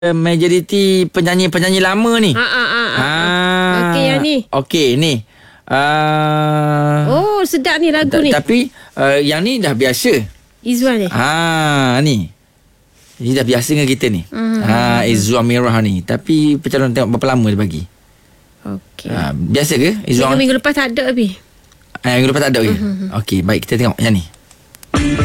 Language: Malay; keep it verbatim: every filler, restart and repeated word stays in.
majoriti penyanyi-penyanyi lama ni. Ha ah ah. Ha. Okey yang ni. Okey ni. Uh, Oh, sedap ni lagu t- ni. Tapi uh, yang ni dah biasa. Izwan ni. Ha ni. Ini dah biasa dengan kita ni. Hmm. Ha Izwan Mirah ni. Tapi pencalonan tengok berapa lama dia bagi. Okey. Ha, biasa ke Izwan? Minggu, minggu lepas tak ada habis. Ha, minggu lepas tak ada lagi. Okay. Okey, baik kita tengok yang ni.